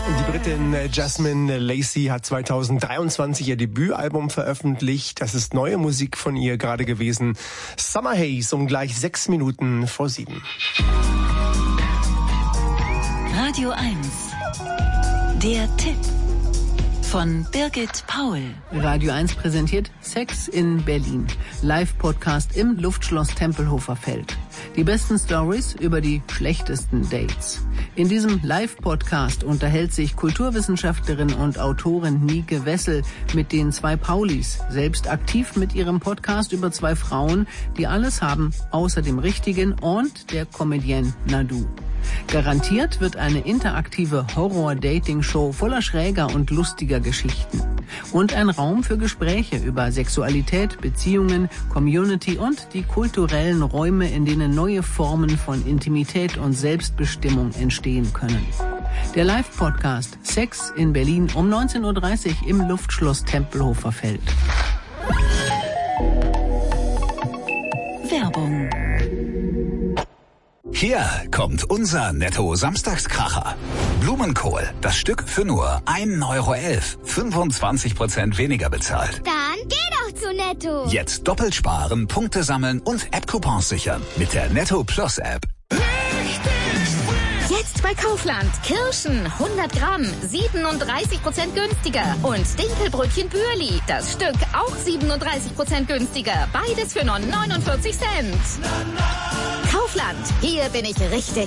Die Britin Jasmine Lacey hat 2023 ihr Debütalbum veröffentlicht. Das ist neue Musik von ihr gerade gewesen. Summer Haze um gleich 6 Minuten vor 7. Radio 1. Der Tipp von Birgit Paul. Radio 1 präsentiert Sex in Berlin. Live-Podcast im Luftschloss Tempelhofer Feld. Die besten Stories über die schlechtesten Dates. In diesem Live-Podcast unterhält sich Kulturwissenschaftlerin und Autorin Nike Wessel mit den 2 Paulis, selbst aktiv mit ihrem Podcast über 2 Frauen, die alles haben, außer dem Richtigen und der Comedienne Nadu. Garantiert wird eine interaktive Horror-Dating-Show voller schräger und lustiger Geschichten. Und ein Raum für Gespräche über Sexualität, Beziehungen, Community und die kulturellen Räume, in denen neue Formen von Intimität und Selbstbestimmung entstehen können. Der Live-Podcast Sex in Berlin um 19.30 Uhr im Luftschloss Tempelhofer Feld. Werbung. Hier kommt unser Netto-Samstagskracher. Blumenkohl, das Stück für nur 1,11 €, 25% weniger bezahlt. Dann geh doch zu Netto. Jetzt doppelt sparen, Punkte sammeln und App-Coupons sichern mit der Netto Plus App. Jetzt bei Kaufland. Kirschen 100 Gramm, 37% günstiger. Und Dinkelbrötchen Bürli, das Stück auch 37% günstiger. Beides für nur 49 Cent. Kaufland, hier bin ich richtig.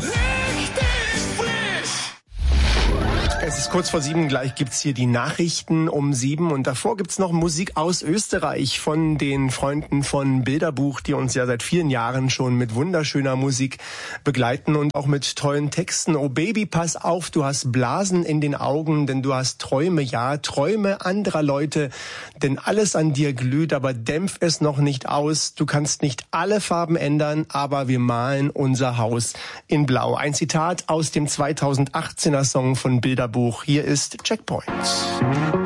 Es ist kurz vor 7, gleich gibt's hier die Nachrichten um 7 und davor gibt's noch Musik aus Österreich von den Freunden von Bilderbuch, die uns ja seit vielen Jahren schon mit wunderschöner Musik begleiten und auch mit tollen Texten. Oh Baby, pass auf, du hast Blasen in den Augen, denn du hast Träume, ja, Träume anderer Leute, denn alles an dir glüht, aber dämpf es noch nicht aus. Du kannst nicht alle Farben ändern, aber wir malen unser Haus in Blau. Ein Zitat aus dem 2018er Song von Bilderbuch. Hier ist Checkpoint.